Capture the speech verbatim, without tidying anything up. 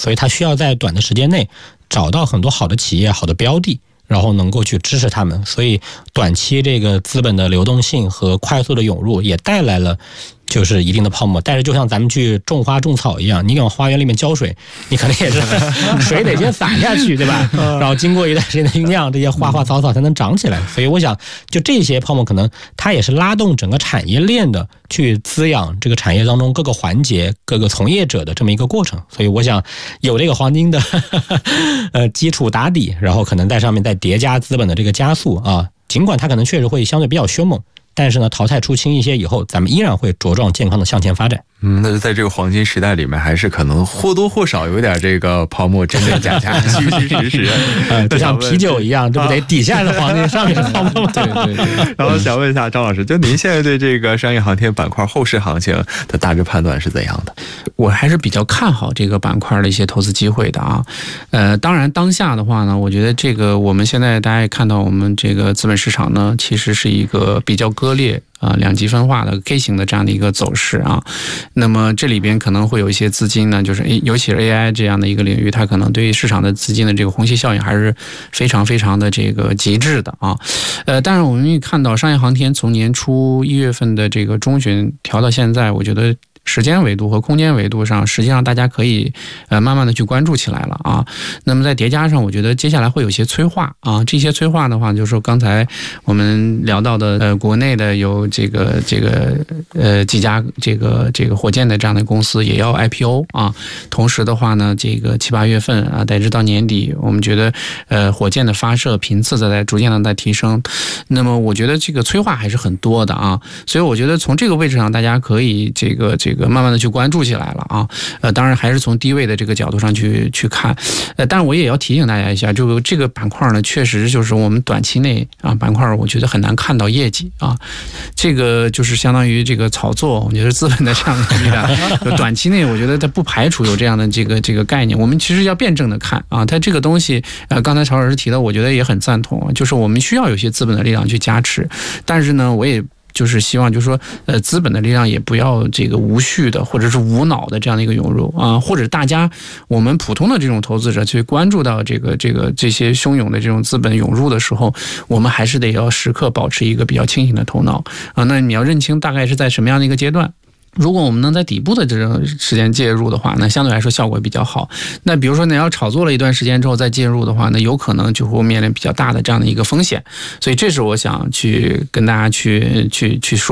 所以它需要在短的时间内找到很多好的企业、好的标的，然后能够去支持他们。所以短期这个资本的流动性和快速的涌入也带来了就是一定的泡沫。但是就像咱们去种花种草一样，你往花园里面浇水，你可能也是水得先洒下去，对吧？然后经过一段时间的酝酿，这些花花草草才能长起来。所以我想就这些泡沫可能它也是拉动整个产业链的，去滋养这个产业当中各个环节各个从业者的这么一个过程。所以我想有这个黄金的呃基础打底，然后可能在上面再叠加资本的这个加速啊，尽管它可能确实会相对比较凶猛，但是呢，淘汰出清一些以后，咱们依然会茁壮健康的向前发展。 嗯，那就在这个黄金时代里面，还是可能或多或少有点这个泡沫真真假假、虚虚实实， 呃，就像啤酒一样，对不对？底下是黄金，上面是泡沫。 对对对。然后想问一下张老师，就您现在对这个商业航天板块后市行情的大致判断是怎样的？ 我还是比较看好这个板块的一些投资机会的啊。呃，当然当下的话呢，我觉得这个我们现在大家也看到，我们这个资本市场呢，其实是一个比较割裂啊、两极分化的 K 型的这样的一个走势啊。那么这里边可能会有一些资金呢，就是尤其是 A I 这样的一个领域，它可能对于市场的资金的这个虹吸效应还是非常非常的这个极致的啊。呃，但是我们也看到商业航天从年初一月份的这个中旬调到现在，我觉得时间维度和空间维度上，实际上大家可以呃慢慢的去关注起来了啊。那么在叠加上，我觉得接下来会有些催化啊。这些催化的话，就是说刚才我们聊到的，呃，国内的有这个这个呃几家这个这个火箭的这样的公司也要 I P O 啊。同时的话呢，这个七八月份啊，乃至到年底，我们觉得呃火箭的发射频次在在逐渐的在提升。那么我觉得这个催化还是很多的啊。所以我觉得从这个位置上，大家可以这个这个。这个慢慢的去关注起来了啊，呃，当然还是从低位的这个角度上去去看，呃，但是我也要提醒大家一下，这个这个板块呢，确实就是我们短期内啊板块，我觉得很难看到业绩啊，这个就是相当于这个炒作，我觉得资本的这样的力量，短期内我觉得它不排除有这样的这个这个概念，我们其实要辩证的看啊，它这个东西，呃，刚才曹老师提的，我觉得也很赞同，就是我们需要有些资本的力量去加持，但是呢，我也。就是希望，就是说，呃，资本的力量也不要这个无序的或者是无脑的这样的一个涌入啊，或者大家我们普通的这种投资者去关注到这个这个这些汹涌的这种资本涌入的时候，我们还是得要时刻保持一个比较清醒的头脑啊。那你要认清大概是在什么样的一个阶段。如果我们能在底部的这种时间介入的话，那相对来说效果比较好。那比如说你要炒作了一段时间之后再介入的话，那有可能就会面临比较大的这样的一个风险。所以这是我想去跟大家去去去说。